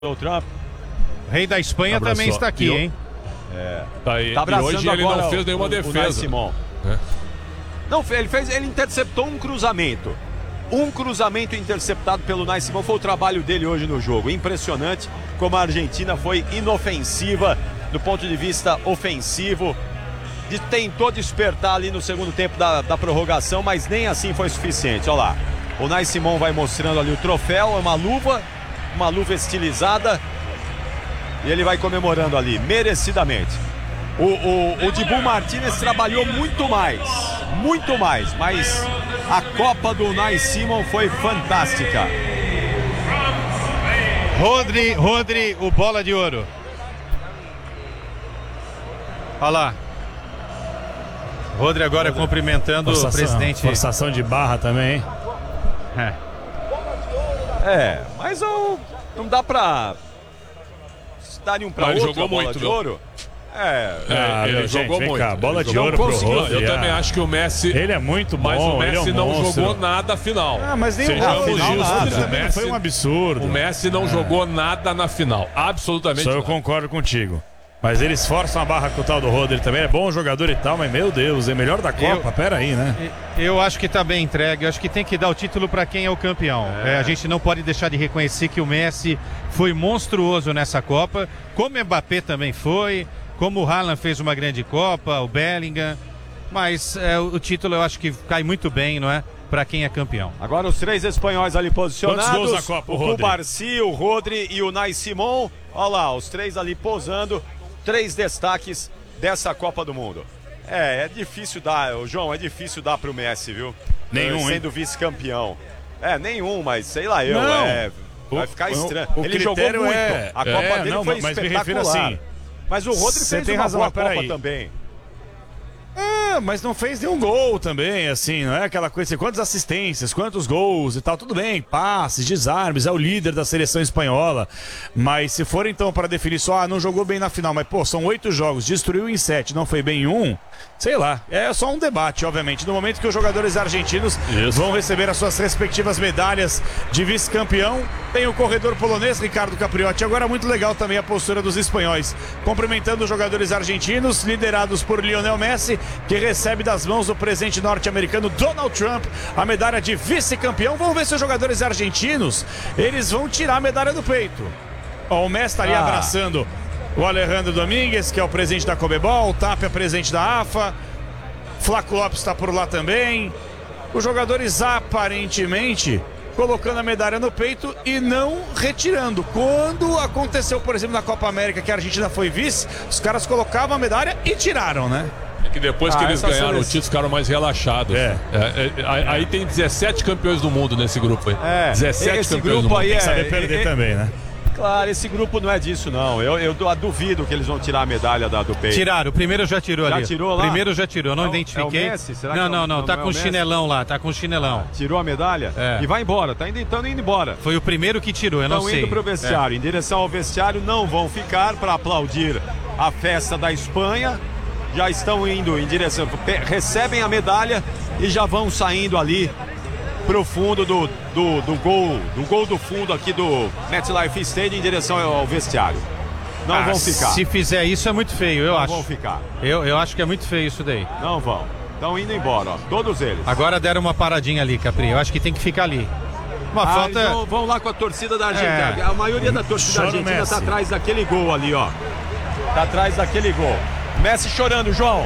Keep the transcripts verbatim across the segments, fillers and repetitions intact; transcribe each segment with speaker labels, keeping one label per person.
Speaker 1: O Trump, rei da Espanha, abraçou. Também está aqui, hein?
Speaker 2: É. Tá aí.
Speaker 1: Tá
Speaker 2: e hoje ele não fez nenhuma
Speaker 1: o,
Speaker 2: defesa.
Speaker 1: O é. Não, ele fez, ele interceptou um cruzamento. Um cruzamento interceptado pelo Unai Simão foi o trabalho dele hoje no jogo. Impressionante como a Argentina foi inofensiva do ponto de vista ofensivo. De, tentou despertar ali no segundo tempo da, da prorrogação, mas nem assim foi suficiente. Olha lá, o Unai Simão vai mostrando ali o troféu, é uma luva, uma luva estilizada. E ele vai comemorando ali, merecidamente. O, o, o Dibu Martínez trabalhou muito mais, muito mais, mas a Copa do Unai Simão foi fantástica.
Speaker 3: Rodri, Rodri, o bola de ouro. Olha lá. Rodri agora Rodri. cumprimentando forçação, o presidente.
Speaker 4: Forçação de barra também, hein?
Speaker 1: É, é mas eu, não dá pra dar um pra não, outro,
Speaker 2: jogou
Speaker 1: bola
Speaker 2: muito,
Speaker 1: de
Speaker 2: meu.
Speaker 1: ouro. É,
Speaker 4: ah,
Speaker 2: ele, ele
Speaker 4: gente,
Speaker 2: jogou muito.
Speaker 4: Cá, bola
Speaker 2: ele
Speaker 4: de ouro pro Rodri.
Speaker 2: Eu também acho que o Messi.
Speaker 4: Ele é muito bom.
Speaker 2: Mas o Messi
Speaker 4: ele é um
Speaker 2: não
Speaker 4: monstro.
Speaker 2: jogou nada final.
Speaker 4: Ah, mas nem
Speaker 2: Sejamos
Speaker 4: o final,
Speaker 2: justos.
Speaker 4: nada. O Messi foi um absurdo.
Speaker 2: O Messi não é. jogou nada na final. Absolutamente.
Speaker 4: Só eu concordo contigo. Mas eles forçam a barra com o tal do Rodri também. É bom jogador e tal, mas meu Deus, é melhor da Copa. Eu, Pera aí, né?
Speaker 3: Eu acho que tá bem entregue. Eu acho que tem que dar o título para quem é o campeão. É. É, a gente não pode deixar de reconhecer que o Messi foi monstruoso nessa Copa, como o Mbappé também foi, como o Haaland fez uma grande Copa, o Bellingham. Mas é, o título eu acho que cai muito bem, não é? Para quem é campeão.
Speaker 1: Agora os três espanhóis ali posicionados.
Speaker 4: Quantos gols na Copa, o,
Speaker 1: o Cubarsi, o Rodri e o Unai Simão. Olha lá, os três ali posando. Três destaques dessa Copa do Mundo. É, é difícil dar, João, é difícil dar pro Messi, viu?
Speaker 4: Nenhum,
Speaker 1: Sendo vice-campeão. É, nenhum, mas sei lá eu,
Speaker 4: não.
Speaker 1: é, vai ficar estranho.
Speaker 4: O, o
Speaker 1: Ele jogou muito,
Speaker 4: é,
Speaker 1: a Copa
Speaker 4: é,
Speaker 1: dele
Speaker 4: não,
Speaker 1: foi
Speaker 4: mas
Speaker 1: espetacular.
Speaker 4: me refiro assim,
Speaker 1: mas o Rodri fez
Speaker 4: tem
Speaker 1: uma
Speaker 4: razão,
Speaker 1: boa Copa
Speaker 4: aí.
Speaker 1: também.
Speaker 4: É, mas não fez nenhum gol também, assim, não é aquela coisa assim, quantas assistências, quantos gols e tal, tudo bem, passes, desarmes, é o líder da seleção espanhola, mas se for então para definir só, ah, não jogou bem na final, mas pô, são oito jogos, destruiu em sete, não foi bem em um, sei lá, é só um debate, obviamente, no momento que os jogadores argentinos Isso. vão receber as suas respectivas medalhas de vice-campeão, tem o corredor polonês, Ricardo Capriotti, agora muito legal também a postura dos espanhóis, cumprimentando os jogadores argentinos, liderados por Lionel Messi, que recebe das mãos do presidente norte-americano Donald Trump a medalha de vice-campeão. Vamos ver se os jogadores argentinos eles vão tirar a medalha do peito. Ó, o Messi está ali ah. abraçando o Alejandro Domingues, que é o presidente da Conmebol, o Tapia, presidente da A F A, Flaco Lopes está por lá também. Os jogadores aparentemente colocando a medalha no peito e não retirando. Quando aconteceu, por exemplo, na Copa América, que a Argentina foi vice, os caras colocavam a medalha e tiraram, né?
Speaker 2: É que depois ah, que eles ganharam seleção. o título, ficaram mais relaxados.
Speaker 4: É.
Speaker 2: É, é, é, aí tem dezessete campeões do mundo nesse grupo aí.
Speaker 1: É.
Speaker 2: dezessete
Speaker 1: esse
Speaker 2: campeões
Speaker 1: grupo
Speaker 2: do mundo.
Speaker 1: aí
Speaker 4: tem que
Speaker 1: é,
Speaker 4: saber perder
Speaker 1: é,
Speaker 4: também, né?
Speaker 1: Claro, esse grupo não é disso, não. Eu, eu duvido que eles vão tirar a medalha da, do peito.
Speaker 3: Tiraram, o primeiro já tirou
Speaker 1: já
Speaker 3: ali.
Speaker 1: Já tirou lá?
Speaker 3: Primeiro já tirou, não
Speaker 1: é,
Speaker 3: identifiquei.
Speaker 1: É o Messi? Será
Speaker 3: não,
Speaker 1: que
Speaker 3: não, não,
Speaker 1: não,
Speaker 3: tá
Speaker 1: não
Speaker 3: com
Speaker 1: é
Speaker 3: o chinelão lá, tá com o chinelão.
Speaker 1: Ah, tirou a medalha?
Speaker 3: É.
Speaker 1: E vai embora, tá indo, então indo embora.
Speaker 3: Foi o primeiro que tirou, eu não
Speaker 1: Estão
Speaker 3: sei.
Speaker 1: indo pro vestiário, é. em direção ao vestiário, não vão ficar para aplaudir a festa da Espanha. Já estão indo em direção, recebem a medalha e já vão saindo ali pro fundo do, do, do gol, do gol do fundo aqui do MetLife Stadium em direção ao vestiário. Não ah, vão ficar.
Speaker 3: Se fizer isso é muito feio, eu
Speaker 1: não
Speaker 3: acho.
Speaker 1: Não vão ficar.
Speaker 3: Eu, eu acho que é muito feio isso daí.
Speaker 1: Não vão. Estão indo embora, ó, todos eles.
Speaker 3: Agora deram uma paradinha ali, Capri. Eu acho que tem que ficar ali. Uma
Speaker 1: ah,
Speaker 3: falta.
Speaker 1: Vão, vão lá com a torcida da Argentina.
Speaker 3: É.
Speaker 1: A maioria da torcida
Speaker 4: Chora
Speaker 1: argentina tá atrás daquele gol ali, ó. Tá atrás daquele gol. Messi chorando, João.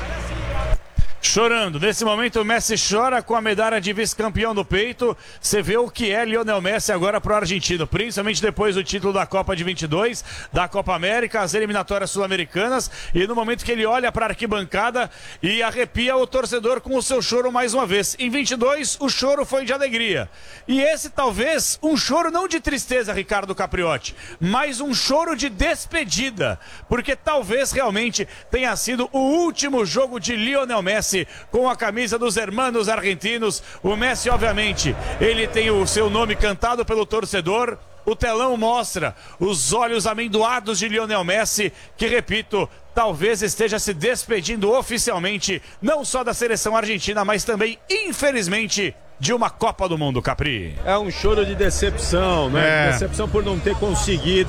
Speaker 4: Chorando, nesse momento o Messi chora com a medalha de vice-campeão do peito. Você vê o que é Lionel Messi agora pro argentino, principalmente depois do título da Copa de vinte e dois, da Copa América, as eliminatórias sul-americanas, e no momento que ele olha para a arquibancada e arrepia o torcedor com o seu choro mais uma vez. Em vinte e dois o choro foi de alegria, e esse talvez um choro não de tristeza, Ricardo Capriotti, mas um choro de despedida, porque talvez realmente tenha sido o último jogo de Lionel Messi com a camisa dos hermanos argentinos. O Messi, obviamente, ele tem o seu nome cantado pelo torcedor. O telão mostra os olhos amendoados de Lionel Messi, que, repito, talvez esteja se despedindo oficialmente, não só da seleção argentina, mas também, infelizmente, de uma Copa do Mundo, Capri.
Speaker 1: É um choro de decepção, né?
Speaker 3: É.
Speaker 1: Decepção por não ter conseguido